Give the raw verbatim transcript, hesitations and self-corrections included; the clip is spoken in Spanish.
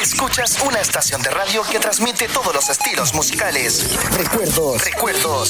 Escuchas una estación de radio que transmite todos los estilos musicales. Recuerdos, recuerdos,